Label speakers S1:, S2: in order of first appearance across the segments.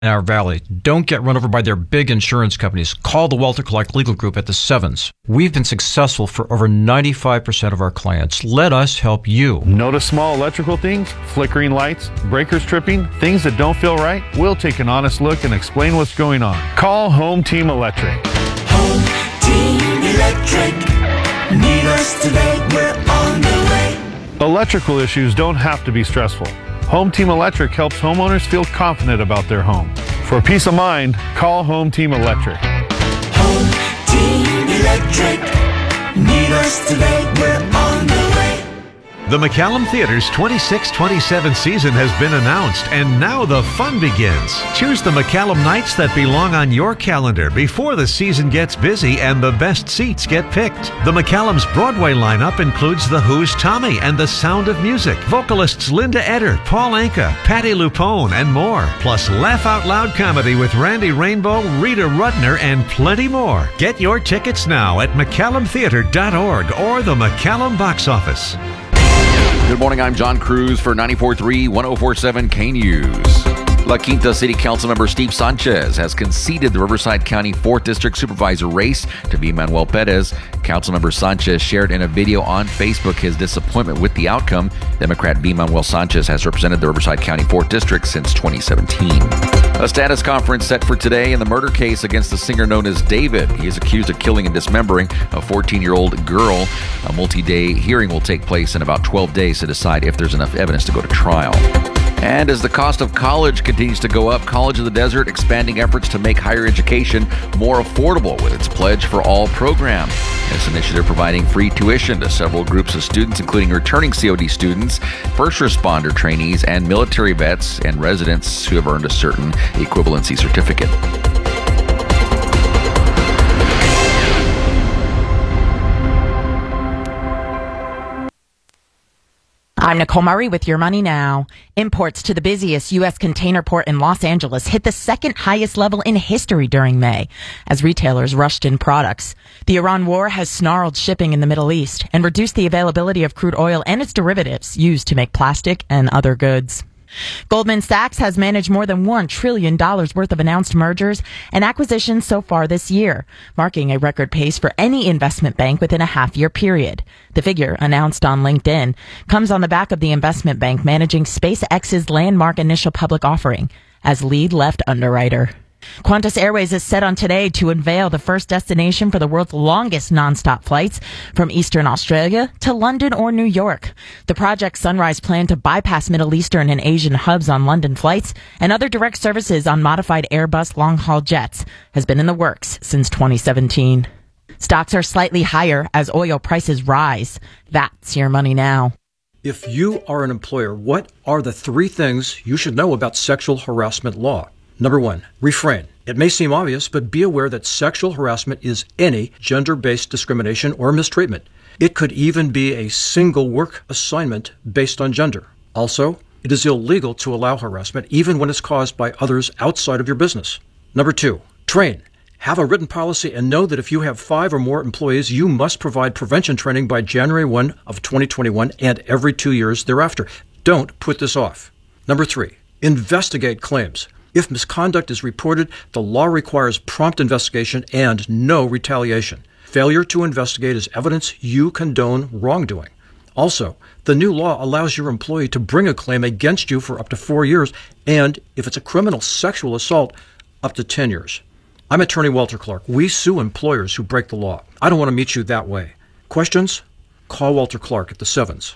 S1: in our valley. Don't get run over by their big insurance companies. Call the Walter Clark Legal Group at the Sevens. We've been successful for over 95% of our clients. Let us help you.
S2: Notice small electrical things, flickering lights, breakers tripping, things that don't feel right? We'll take an honest look and explain what's going on. Call Home Team Electric.
S3: Home Team Electric. Need us today, we're on the way.
S2: Electrical issues don't have to be stressful. Home Team Electric helps homeowners feel confident about their home. For peace of mind, call Home Team Electric.
S3: Home Team Electric. Need us today, we're on the way.
S4: The McCallum Theater's 26-27 season has been announced, and now the fun begins. Choose the McCallum nights that belong on your calendar before the season gets busy and the best seats get picked. The McCallum's Broadway lineup includes The Who's Tommy and The Sound of Music, vocalists Linda Eder, Paul Anka, Patti LuPone, and more. Plus laugh out loud comedy with Randy Rainbow, Rita Rudner, and plenty more. Get your tickets now at McCallumtheater.org or the McCallum box office.
S5: Good morning, I'm John Cruz for 94.3 104.7 K News. La Quinta City Councilmember Steve Sanchez has conceded the Riverside County 4th District Supervisor race to V. Manuel Perez. Councilmember Sanchez shared in a video on Facebook his disappointment with the outcome. Democrat V. Manuel Sanchez has represented the Riverside County 4th District since 2017. A status conference set for today in the murder case against the singer known as David. He is accused of killing and dismembering a 14-year-old girl. A multi-day hearing will take place in about 12 days to decide if there's enough evidence to go to trial. And as the cost of college continues to go up, College of the Desert expanding efforts to make higher education more affordable with its Pledge for All program. This initiative providing free tuition to several groups of students, including returning COD students, first responder trainees, and military vets and residents who have earned a certain equivalency certificate.
S6: I'm Nicole Murray with Your Money Now. Imports to the busiest U.S. container port in Los Angeles hit the second highest level in history during May as retailers rushed in products. The Iran war has snarled shipping in the Middle East and reduced the availability of crude oil and its derivatives used to make plastic and other goods. Goldman Sachs has managed more than $1 trillion worth of announced mergers and acquisitions so far this year, marking a record pace for any investment bank within a half-year period. The figure, announced on LinkedIn, comes on the back of the investment bank managing SpaceX's landmark initial public offering as lead left underwriter. Qantas Airways is set on today to unveil the first destination for the world's longest nonstop flights from Eastern Australia to London or New York. The Project Sunrise plan to bypass Middle Eastern and Asian hubs on London flights and other direct services on modified Airbus long-haul jets has been in the works since 2017. Stocks are slightly higher as oil prices rise. That's Your Money Now.
S1: If you are an employer, what are the 3 things you should know about sexual harassment law? Number 1, refrain. It may seem obvious, but be aware that sexual harassment is any gender-based discrimination or mistreatment. It could even be a single work assignment based on gender. Also, it is illegal to allow harassment even when it's caused by others outside of your business. Number 2, train. Have a written policy and know that if you have 5 or more employees, you must provide prevention training by January 1 of 2021 and every 2 years thereafter. Don't put this off. Number 3, investigate claims. If misconduct is reported, the law requires prompt investigation and no retaliation. Failure to investigate is evidence you condone wrongdoing. Also, the new law allows your employee to bring a claim against you for up to 4 years, and if it's a criminal sexual assault, up to 10 years. I'm attorney Walter Clark. We sue employers who break the law. I don't want to meet you that way. Questions? Call Walter Clark at the Sevens.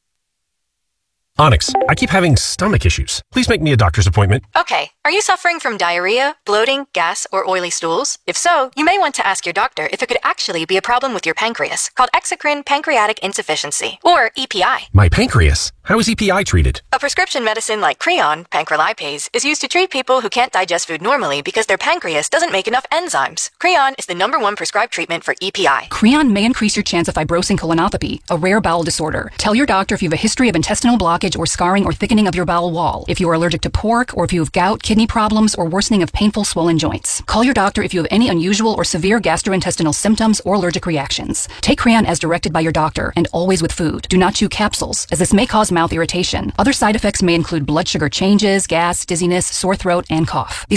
S7: Onyx, I keep having stomach issues. Please make me a doctor's appointment.
S8: Okay, are you suffering from diarrhea, bloating, gas, or oily stools? If so, you may want to ask your doctor if it could actually be a problem with your pancreas, called exocrine pancreatic insufficiency, or EPI.
S7: My pancreas? How is EPI treated?
S8: A prescription medicine like Creon, pancrelipase, is used to treat people who can't digest food normally because their pancreas doesn't make enough enzymes. Creon is the #1 prescribed treatment for EPI.
S9: Creon may increase your chance of fibrosing colonopathy, a rare bowel disorder. Tell your doctor if you have a history of intestinal blockage blockage or scarring or thickening of your bowel wall, if you are allergic to pork, or if you have gout, kidney problems, or worsening of painful swollen joints. Call your doctor if you have any unusual or severe gastrointestinal symptoms or allergic reactions. Take Creon as directed by your doctor and always with food. Do not chew capsules, as this may cause mouth irritation. Other side effects may include blood sugar changes, gas, dizziness, sore throat, and cough.